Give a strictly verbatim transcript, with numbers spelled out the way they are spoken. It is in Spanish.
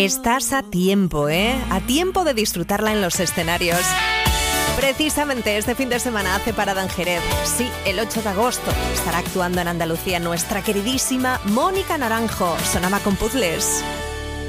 Estás a tiempo, ¿eh? A tiempo de disfrutarla en los escenarios. Precisamente este fin de semana hace parada en Jerez. Sí, el ocho de agosto estará actuando en Andalucía nuestra queridísima Mónica Naranjo. Sonaba con Puzzles.